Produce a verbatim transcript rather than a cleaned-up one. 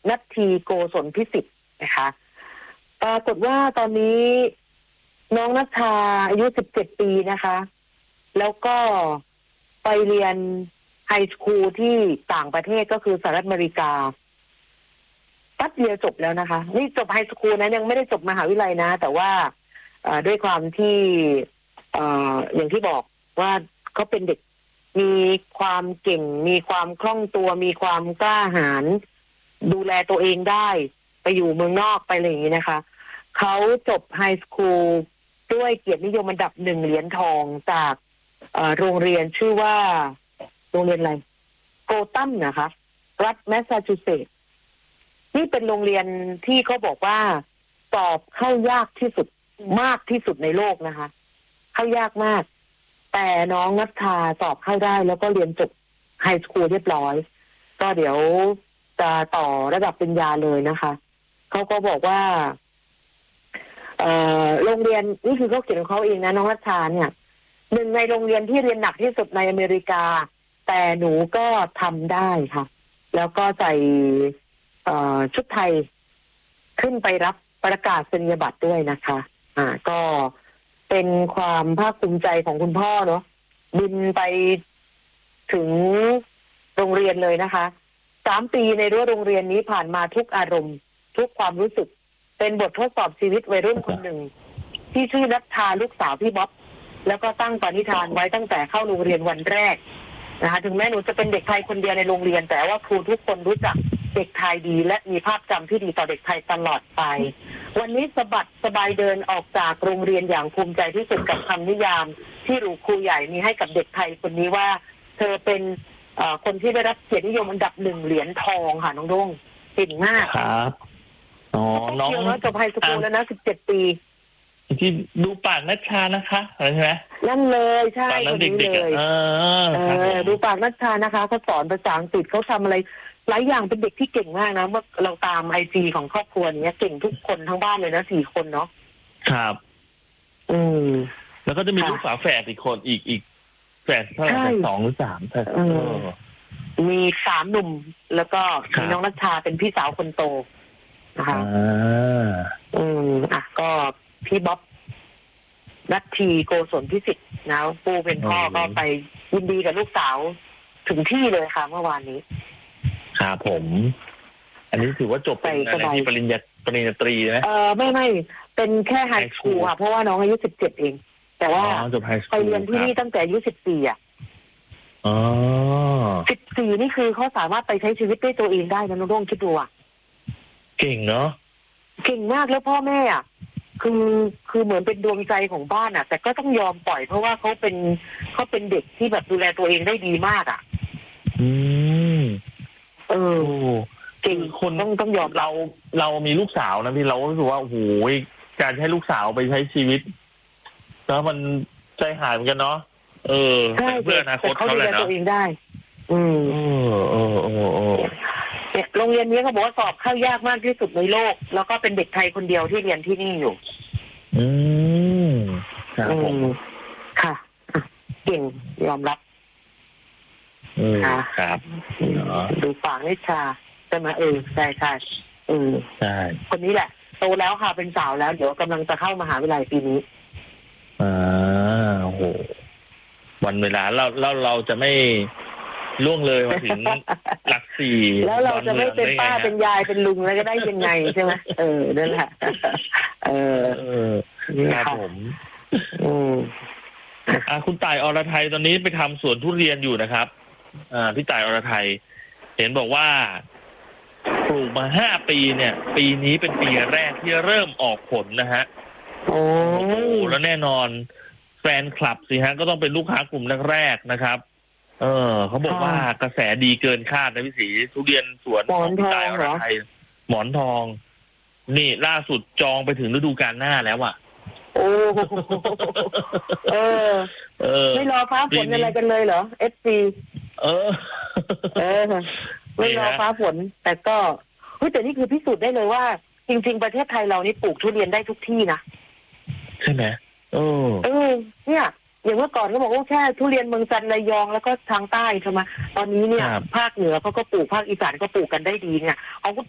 นัททีโกศลพิสิทธิ์นะคะปรากฏว่าตอนนี้น้องนัทธาอายุสิบเจ็ดปีนะคะแล้วก็ไปเรียนไฮสคูลที่ต่างประเทศก็คือสหรัฐอเมริกาแป๊บเดียวจบแล้วนะคะนี่จบไฮสคูลนะยังไม่ได้จบมหาวิทยาลัยนะแต่ว่าด้วยความที่อย่างที่บอกว่าเขาเป็นเด็กมีความเก่งมีความคล่องตัวมีความกล้าหาญดูแลตัวเองได้ไปอยู่เมืองนอกไปอะไรอย่างนี้นะคะเขาจบไฮสคูลด้วยเกียรตินิยมอันดับหนึ่งเหรียญทองจากโรงเรียนชื่อว่าโรงเรียนอะไรโกตัมนะคะรัฐแมสซาชูเซตส์นี่เป็นโรงเรียนที่เขาบอกว่าสอบเข้ายากที่สุดมากที่สุดในโลกนะคะเข้ายากมากแต่น้องนัทธาสอบเข้าได้แล้วก็เรียนจบไฮสคูลเรียบร้อยก็เดี๋ยวจะต่อระดับปริญญาเลยนะคะเขาก็บอกว่าเอ่อโรงเรียนนี่คือเขาเขียนของเขาเองนะน้องนัทธาเนี่ยหนึ่งในโรงเรียนที่เรียนหนักที่สุดในอเมริกาแต่หนูก็ทำได้ค่ะแล้วก็ใส่ชุดไทยขึ้นไปรับประกาศนียบัตรด้วยนะคะอ่าก็เป็นความภาคภูมิใจของคุณพ่อเนาะบินไปถึงโรงเรียนเลยนะคะสามปีในรั้วโรงเรียนนี้ผ่านมาทุกอารมณ์ทุกความรู้สึกเป็นบททดสอบชีวิตวัยรุ่นคนหนึ่งที่ชื่อนัทธาลูกสาวพี่บ๊อบแล้วก็ตั้งปณิธานไว้ตั้งแต่เข้าโรงเรียนวันแรกนะคะถึงแม้หนูจะเป็นเด็กไทยคนเดียวในโรงเรียนแต่ว่าครูทุกคนรู้จักเด็กไทยดีและมีภาพจำที่ดีต่อเด็กไทยตลอดไปวันนี้สะบัดสบายเดินออกจากโรงเรียนอย่างภูมิใจที่สุดกับคำนิยามที่หรูครูใหญ่มีให้กับเด็กไทยคนนี้ว่าเธอเป็นคนที่ได้รับเกียรตินิยมอันดับหนึ่งเหรียญทองค่ะน้องด้งเก่งมากครับอ๋อน้องจบไฮสคูลแล้วนะสิบเจ็ดปีที่ดูปากนัชชานะคะใช่ไหมนั่นเลยใช่คนนี้เลยเออดูปากนัชชานะคะเขาสอนภาษาอังกฤษเขาทำอะไรหลายอย่างเป็นเด็กที่เก่งมากนะเมื่อเราตามไอจีของครอบครัวนี้เก่งทุกคนทั้งบ้านเลยนะสี่คนเนาะครับอืมแล้วก็จะมีลูกฝาแฝดอีกคนอีกอีกแฝดเท่าไหร่สองหรือสามแต่มีสามหนุ่มแล้วก็มีน้องนัชชาเป็นพี่สาวคนโตนะคะอืมอ่ะก็พี่บ๊อบนัททีโกศลพิสิทธิ์นะปูเป็นพ่อก็ไปยินดีกับลูกสาวถึงที่เลยค่ะเมื่อวานนี้ครับผมอันนี้ถือว่าจบไปอะไรที่ปริญญาปริญญาตรีไหมเออไม่ไม่เป็นแค่ไฮสคูลค่ะเพราะว่าน้องอายุสิบเจ็ดเองแต่ว่าไปเรียนที่นี่ตั้งแต่อายุสิบสี่อ่ะอ๋อสิบสี่นี่คือเขาสามารถไปใช้ชีวิตด้วยตัวเองได้นะน้องด้งคิดดูอ่ะเก่งเนาะเก่งมากแล้วพ่อแม่อ่ะคือคือเหมือนเป็นดวงใจของบ้านอ่ะแต่ก็ต้องยอมปล่อยเพราะว่าเขาเป็นเขาเป็นเด็กที่แบบดูแลตัวเองได้ดีมากอ่ะอืมเออเก่งคนต้องต้องยอมเราเรามีลูกสาวนะพี่เราก็รู้สึกว่าโอ้โหการให้ลูกสาวไปใช้ชีวิตแล้วมันใจหายเหมือนกันเนาะเออเพื่ออนาคตเขาแหละเนาะตัวเองได้อืมเออเออเออเออเนี่ยโรงเรียนนี้เขาบอกว่าสอบเข้ายากมากที่สุดในโลกแล้วก็เป็นเด็กไทยคนเดียวที่เรียนที่นี่อยู่อืมครับผมค่ะเก่งยอมรับค่ะครับดูปากนิชาใช่ไหมเออใช่ใช่เออใช่คนนี้แหละโตแล้วค่ะเป็นสาวแล้วเดี๋ยวกำลังจะเข้ามหาวิทยาลัยปีนี้อ่าโอ้โหวันเวลาเราเราเราจะไม่ล่วงเลยมาถึงหลักสี่แล้วเราจะไม่เป็นป้าเป็นยายเป็นลุงแล้วก็ได้ยังไงใช่ไหมเออนั่นแหละเออเออครับผมอืมอ่าคุณต่ายอรไทยตอนนี้ไปทำสวนทุเรียนอยู่นะครับอ่าพี่ต่ายอรไทยเห็นบอกว่าปลูกมาห้าปีเนี่ยปีนี้เป็นปีแรกที่เริ่มออกผลนะฮะโอ้แล้วแน่นอนแฟนคลับสิฮะก็ต้องเป็นลูกค้ากลุ่มแรกๆนะครับเออเขาบอกว่ากระแสดีเกินคาดนะพี่ศรีทุเรียนสวนของพี่ต่ายอรไทยหมอนทองนี่ล่าสุดจองไปถึงฤดูกาลหน้าแล้วอ่ะโอ้เออเออไม่รอฟ้าฝนอะไรกันเลยเหรอเอฟซีเออเออไม่รอฟ้าฝนแต่ก็เฮ้ยแต่นี่คือพิสูจน์ได้เลยว่าจริงๆประเทศไทยเรานี่ปลูกทุเรียนได้ทุกที่นะใช่ไหมเออเออเนี่ยอย่างเมื่อก่อนก็บอกว่าแค่ทุเรียนเมืองจันทร์ระยองแล้วก็ทางใต้ใช่ไหมตอนนี้เนี่ยภาคเหนือเขาก็ปลูกภาคอีสานก็ปลูกกันได้ดีเนี่ยเอา